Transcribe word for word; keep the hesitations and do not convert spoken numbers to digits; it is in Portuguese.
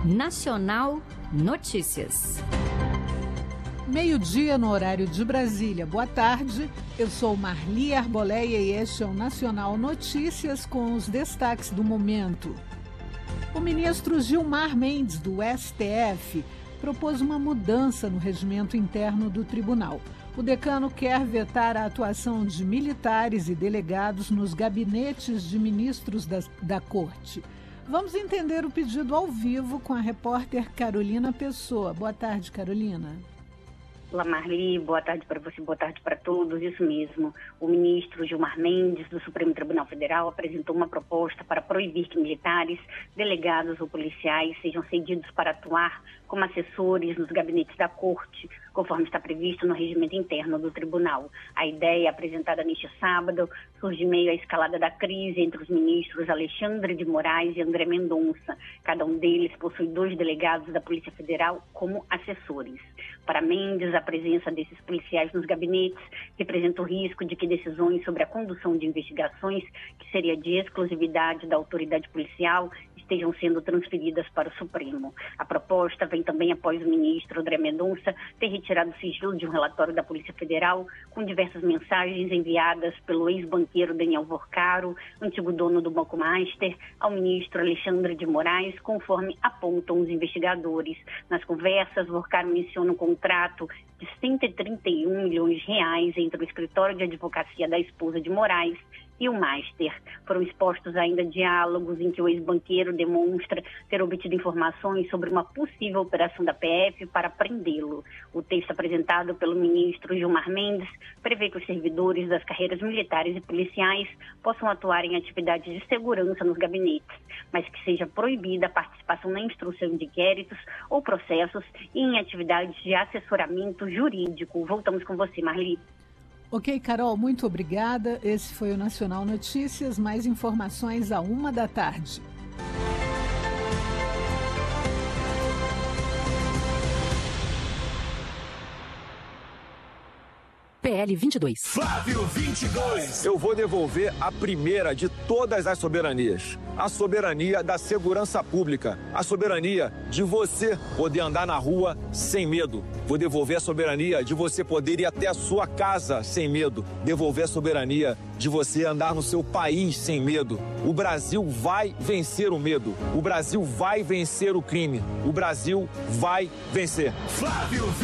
Nacional Notícias. Meio-dia no horário de Brasília. Boa tarde, eu sou Marli Arboleia e este é o Nacional Notícias com os destaques do momento. O ministro Gilmar Mendes, do S T F, propôs uma mudança no regimento interno do tribunal. O decano quer vetar a atuação de militares e delegados nos gabinetes de ministros da, da Corte. Vamos entender o pedido ao vivo com a repórter Carolina Pessoa. Boa tarde, Carolina. Olá, Marli, boa tarde para você, boa tarde para todos. Isso mesmo, o ministro Gilmar Mendes, do Supremo Tribunal Federal, apresentou uma proposta para proibir que militares, delegados ou policiais sejam cedidos para atuar como assessores nos gabinetes da Corte, conforme está previsto no regimento interno do tribunal. A ideia, apresentada neste sábado, surge meio à escalada da crise entre os ministros Alexandre de Moraes e André Mendonça. Cada um deles possui dois delegados da Polícia Federal como assessores. Para Mendes, a presença desses policiais nos gabinetes representa o risco de que decisões sobre a condução de investigações, que seria de exclusividade da autoridade policial, estejam sendo transferidas para o Supremo. A proposta vem também após o ministro André Mendonça ter retirado o sigilo de um relatório da Polícia Federal com diversas mensagens enviadas pelo ex-banqueiro Daniel Vorcaro, antigo dono do Banco Master, ao ministro Alexandre de Moraes, conforme apontam os investigadores. Nas conversas, Vorcaro menciona um contrato de cento e trinta e um milhões de reais entre o escritório de advocacia da esposa de Moraes e o Master. Foram expostos ainda diálogos em que o ex-banqueiro demonstra ter obtido informações sobre uma possível operação da P F para prendê-lo. O texto apresentado pelo ministro Gilmar Mendes prevê que os servidores das carreiras militares e policiais possam atuar em atividades de segurança nos gabinetes, mas que seja proibida a participação na instrução de inquéritos ou processos e em atividades de assessoramento jurídico. Voltamos com você, Marli. Ok, Carol, muito obrigada. Esse foi o Nacional Notícias. Mais informações à uma da tarde. P L vinte e dois. Flávio vinte e dois. Eu vou devolver a primeira de todas as soberanias. A soberania da segurança pública. A soberania de você poder andar na rua sem medo. Vou devolver a soberania de você poder ir até a sua casa sem medo. Devolver a soberania de você andar no seu país sem medo. O Brasil vai vencer o medo. O Brasil vai vencer o crime. O Brasil vai vencer. Flávio